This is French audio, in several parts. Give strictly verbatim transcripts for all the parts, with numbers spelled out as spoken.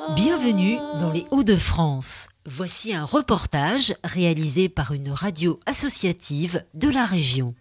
Bienvenue dans les Hauts-de-France. Voici un reportage réalisé par une radio associative de la région.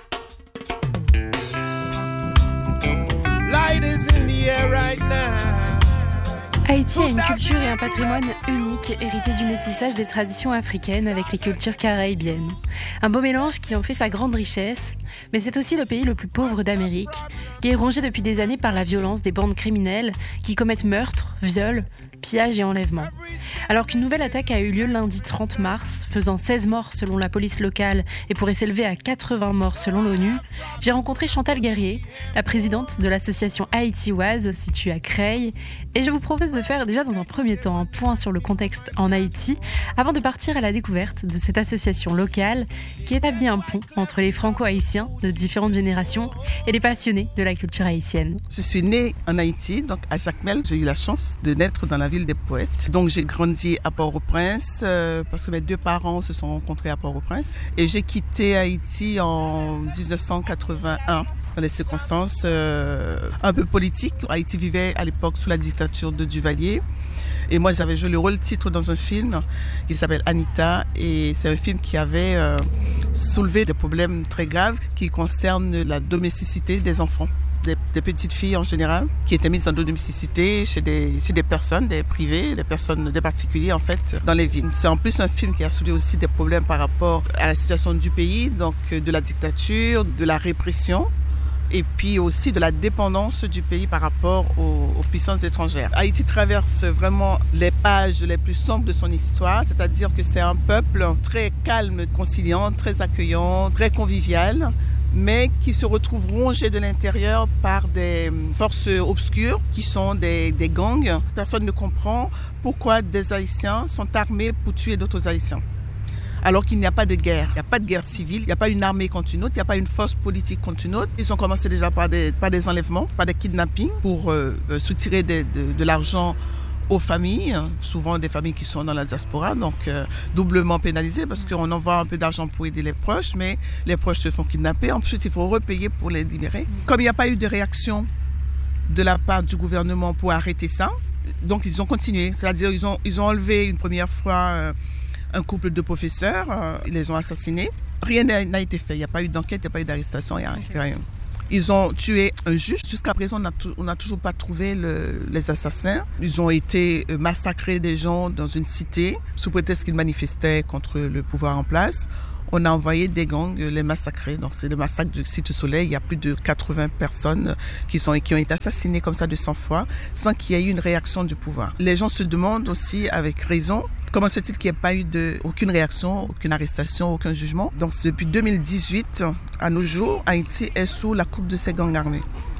Haïti a une culture et un patrimoine unique, hérité du métissage des traditions africaines avec les cultures caribéennes. Un beau mélange qui en fait sa grande richesse, mais c'est aussi le pays le plus pauvre d'Amérique, qui est rongé depuis des années par la violence des bandes criminelles qui commettent meurtres, viols, pillages et enlèvements. Alors qu'une nouvelle attaque a eu lieu lundi trente mars, faisant seize morts selon la police locale et pourrait s'élever à quatre-vingts morts selon l'ONU, j'ai rencontré Chantal Guerrier, la présidente de l'association Haïti-Oise située à Creil, et je vous propose de faire déjà dans un premier temps un point sur le contexte en Haïti avant de partir à la découverte de cette association locale qui établit un pont entre les franco-haïtiens de différentes générations et les passionnés de la culture haïtienne. Je suis née en Haïti, donc à Jacmel. J'ai eu la chance de naître dans la ville des poètes. Donc j'ai grandi à Port-au-Prince euh, parce que mes deux parents se sont rencontrés à Port-au-Prince. Et j'ai quitté Haïti en dix-neuf cent quatre-vingt-un. Dans des circonstances euh, un peu politiques. Haïti vivait à l'époque sous la dictature de Duvalier. Et moi, j'avais joué le rôle titre dans un film qui s'appelle Anita. Et c'est un film qui avait euh, soulevé des problèmes très graves qui concernent la domesticité des enfants. Des, des petites filles en général, qui étaient mises en domesticité chez des, chez des personnes, des privés, des personnes, des particuliers en fait, dans les villes. C'est en plus un film qui a soulevé aussi des problèmes par rapport à la situation du pays, donc de la dictature, de la répression, et puis aussi de la dépendance du pays par rapport aux, aux puissances étrangères. Haïti traverse vraiment les pages les plus sombres de son histoire, c'est-à-dire que c'est un peuple très calme, conciliant, très accueillant, très convivial, mais qui se retrouvent rongés de l'intérieur par des forces obscures qui sont des, des gangs. Personne ne comprend pourquoi des Haïtiens sont armés pour tuer d'autres Haïtiens. Alors qu'il n'y a pas de guerre, il n'y a pas de guerre civile, il n'y a pas une armée contre une autre, il n'y a pas une force politique contre une autre. Ils ont commencé déjà par des, par des enlèvements, par des kidnappings pour euh, soutirer de, de, de l'argent aux familles, souvent des familles qui sont dans la diaspora, donc euh, doublement pénalisées parce qu'on envoie un peu d'argent pour aider les proches, mais les proches se font kidnapper. Ensuite, il faut repayer pour les libérer. Comme il n'y a pas eu de réaction de la part du gouvernement pour arrêter ça, donc ils ont continué. C'est-à-dire ils ont, ils ont enlevé une première fois euh, un couple de professeurs, euh, ils les ont assassinés. Rien n'a, n'a été fait, il n'y a pas eu d'enquête, il n'y a pas eu d'arrestation, il n'y a okay. rien. Ils ont tué un juge. Jusqu'à présent, on n'a toujours pas trouvé le, les assassins. Ils ont été massacrés des gens dans une cité sous prétexte qu'ils manifestaient contre le pouvoir en place. On a envoyé des gangs les massacrer. Donc c'est le massacre du Site Soleil. Il y a plus de quatre-vingts personnes qui, sont, qui ont été assassinées comme ça de sang-froid sans qu'il y ait eu une réaction du pouvoir. Les gens se demandent aussi avec raison comment se fait-il qu'il n'y ait pas eu de, aucune réaction, aucune arrestation, aucun jugement. Donc depuis deux mille dix-huit, à nos jours, Haïti est sous la coupe de ces gangs armés.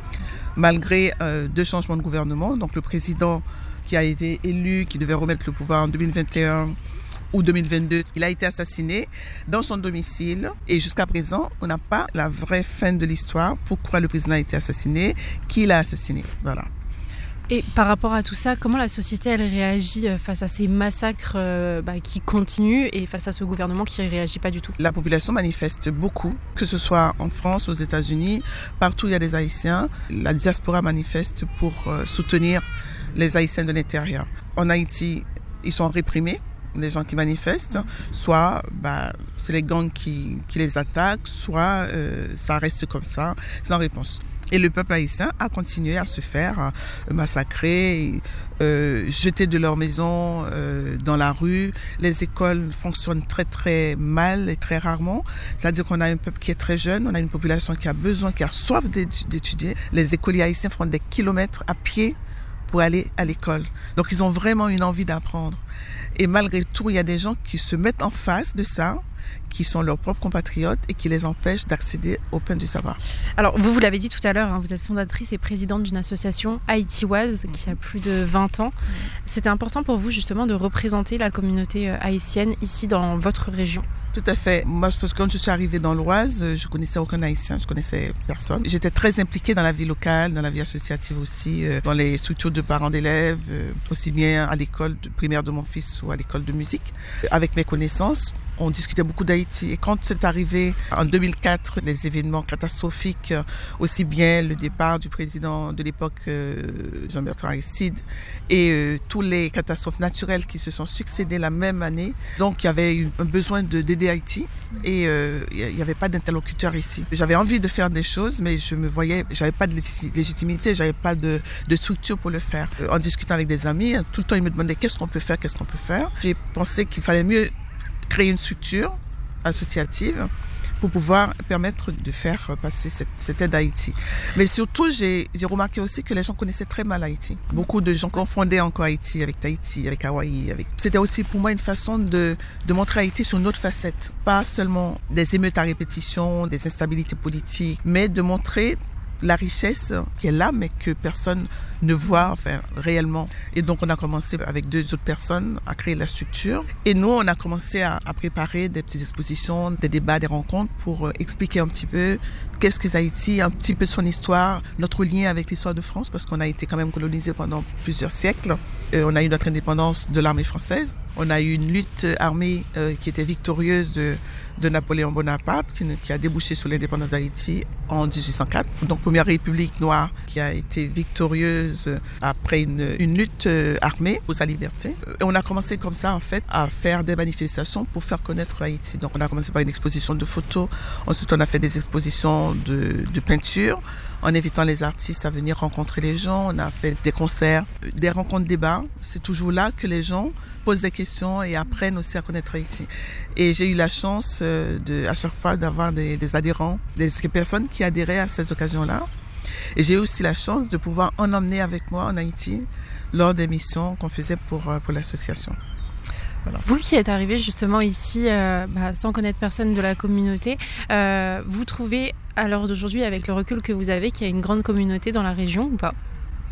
Malgré euh, deux changements de gouvernement, donc le président qui a été élu, qui devait remettre le pouvoir en deux mille vingt et un ou deux mille vingt-deux, il a été assassiné dans son domicile. Et jusqu'à présent, on n'a pas la vraie fin de l'histoire. Pourquoi le président a été assassiné, qui l'a assassiné, voilà. Et par rapport à tout ça, comment la société elle réagit face à ces massacres euh, bah, qui continuent et face à ce gouvernement qui ne réagit pas du tout? La population manifeste beaucoup, que ce soit en France, aux États-Unis, partout il y a des Haïtiens. La diaspora manifeste pour euh, soutenir les Haïtiens de l'intérieur. En Haïti, ils sont réprimés, les gens qui manifestent, soit bah, c'est les gangs qui, qui les attaquent, soit euh, ça reste comme ça, sans réponse. Et le peuple haïtien a continué à se faire euh, massacrer, euh, jeter de leur maison euh, dans la rue. Les écoles fonctionnent très très mal et très rarement. C'est-à-dire qu'on a un peuple qui est très jeune, on a une population qui a besoin, qui a soif d'étudier. Les écoliers haïtiens font des kilomètres à pied pour aller à l'école. Donc ils ont vraiment une envie d'apprendre. Et malgré tout, il y a des gens qui se mettent en face de ça, qui sont leurs propres compatriotes et qui les empêchent d'accéder au pain du savoir. Alors, vous, vous l'avez dit tout à l'heure, hein, vous êtes fondatrice et présidente d'une association Haïti-Oise qui a plus de vingt ans. C'était important pour vous justement de représenter la communauté haïtienne ici dans votre région? Tout à fait. Moi, parce que quand je suis arrivée dans l'Oise, je connaissais aucun Haïtien, je connaissais personne. J'étais très impliquée dans la vie locale, dans la vie associative aussi, euh, dans les structures de parents d'élèves, euh, aussi bien à l'école primaire de mon fils ou à l'école de musique. Avec mes connaissances, on discutait beaucoup d'Haïti. Et quand c'est arrivé en deux mille quatre, les événements catastrophiques, aussi bien le départ du président de l'époque, euh, Jean-Bertrand Aristide, et euh, tous les catastrophes naturelles qui se sont succédées la même année. Donc il y avait eu un besoin de, d'aider Haïti et euh, il n'y avait pas d'interlocuteur ici. J'avais envie de faire des choses, mais je me voyais, j'avais pas de légitimité, j'avais pas de, de structure pour le faire. En discutant avec des amis, tout le temps ils me demandaient qu'est-ce qu'on peut faire, qu'est-ce qu'on peut faire. J'ai pensé qu'il fallait mieux créer une structure associative pour pouvoir permettre de faire passer cette, cette aide à Haïti. Mais surtout, j'ai, j'ai remarqué aussi que les gens connaissaient très mal Haïti. Beaucoup de gens confondaient encore Haïti avec Tahiti, avec Hawaï. Avec... C'était aussi pour moi une façon de, de montrer Haïti sur une autre facette. Pas seulement des émeutes à répétition, des instabilités politiques, mais de montrer la richesse qui est là, mais que personne ne voit enfin, réellement. Et donc, on a commencé avec deux autres personnes à créer la structure. Et nous, on a commencé à, à préparer des petites expositions, des débats, des rencontres pour expliquer un petit peu qu'est-ce que Haïti, un petit peu de son histoire, notre lien avec l'histoire de France, parce qu'on a été quand même colonisé pendant plusieurs siècles. Euh, on a eu notre indépendance de l'armée française. On a eu une lutte armée euh, qui était victorieuse de, de Napoléon Bonaparte, qui, qui a débouché sur l'indépendance d'Haïti en dix-huit cent quatre. Donc, première république noire qui a été victorieuse après une, une lutte armée pour sa liberté. Et on a commencé comme ça, en fait, à faire des manifestations pour faire connaître Haïti. Donc, on a commencé par une exposition de photos. Ensuite, on a fait des expositions de, de peinture, en invitant les artistes à venir rencontrer les gens. On a fait des concerts, des rencontres débats. C'est toujours là que les gens posent des questions et apprennent aussi à connaître Haïti. Et j'ai eu la chance euh, de, à chaque fois d'avoir des, des adhérents, des personnes qui adhéraient à ces occasions-là. Et j'ai eu aussi la chance de pouvoir en emmener avec moi en Haïti lors des missions qu'on faisait pour, pour l'association. Voilà. Vous qui êtes arrivé justement ici euh, bah, sans connaître personne de la communauté, euh, vous trouvez à l'heure d'aujourd'hui, avec le recul que vous avez, qu'il y a une grande communauté dans la région ou pas ?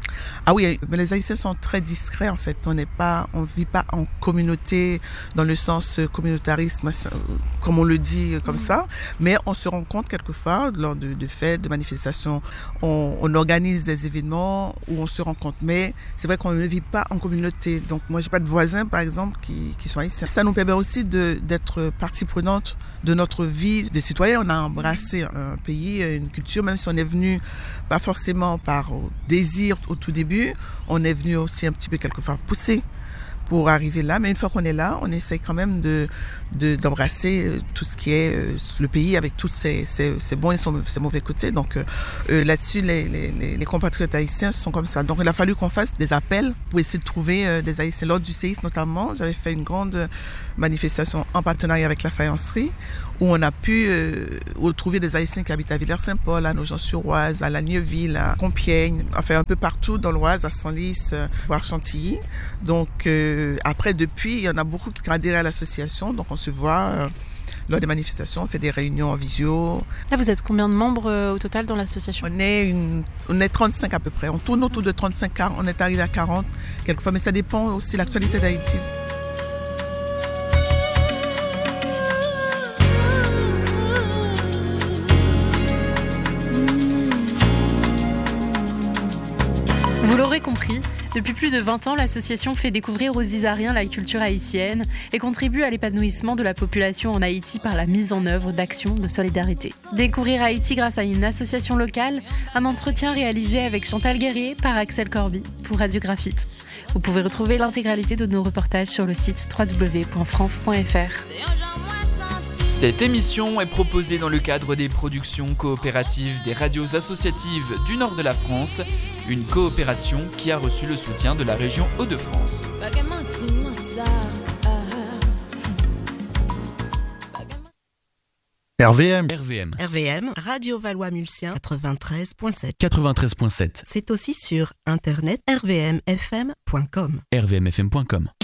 Ah oui, mais les Haïtiens sont très discrets en fait. On n'est pas, on vit pas en communauté dans le sens communautarisme comme on le dit comme mmh. ça, mais on se rencontre quelquefois lors de, de fêtes, de manifestations. On, on organise des événements où on se rencontre, mais c'est vrai qu'on ne vit pas en communauté. Donc moi, j'ai pas de voisins par exemple qui, qui sont haïtiens. Ça nous permet aussi de, d'être partie prenante de notre vie de citoyen. On a embrassé un pays, une culture, même si on est venu pas forcément par désir au tout début, on est venu aussi un petit peu quelquefois pousser pour arriver là, mais une fois qu'on est là, on essaie quand même de, de d'embrasser tout ce qui est euh, le pays avec tous ses, ses, ses bons et ses mauvais côtés. Donc euh, là-dessus, les, les, les compatriotes haïtiens sont comme ça. Donc il a fallu qu'on fasse des appels pour essayer de trouver euh, des Haïtiens. Lors du séisme notamment, j'avais fait une grande manifestation en partenariat avec la faïencerie où on a pu euh, retrouver des Haïtiens qui habitent à Villers-Saint-Paul, à Nogent-sur-Oise, à Lagneuville, à Compiègne, enfin un peu partout dans l'Oise, à Senlis, euh, voire Chantilly. Donc euh, après, depuis, il y en a beaucoup qui ont adhéré à l'association, donc on se voit euh, lors des manifestations, on fait des réunions en visio. Là, vous êtes combien de membres euh, au total dans l'association ? On est, une, on est trente-cinq à peu près, on tourne autour de trente-cinq, quarante, on est arrivé à quarante quelquefois, mais ça dépend aussi de l'actualité d'Haïti. Vous l'aurez compris, depuis plus de vingt ans, l'association fait découvrir aux Isariens la culture haïtienne et contribue à l'épanouissement de la population en Haïti par la mise en œuvre d'actions de solidarité. Découvrir Haïti grâce à une association locale, un entretien réalisé avec Chantal Guerrier par Axel Corby pour Radio Graphite. Vous pouvez retrouver l'intégralité de nos reportages sur le site w w w point franf point f r. Cette émission est proposée dans le cadre des productions coopératives des radios associatives du nord de la France, une coopération qui a reçu le soutien de la région Hauts-de-France. R V M. R V M. R V M, Radio Valois-Mulsien, quatre-vingt-treize point sept. quatre-vingt-treize point sept. C'est aussi sur internet r v m f m point com. r v m f m point com.